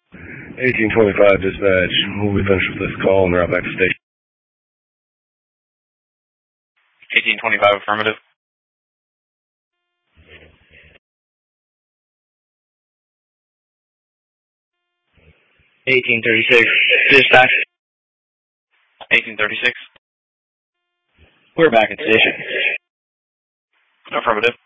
1825 dispatch. We'll be finished with this call and route back to station. 1825 affirmative. 1836 dispatch. 1836. We're back at station. Affirmative.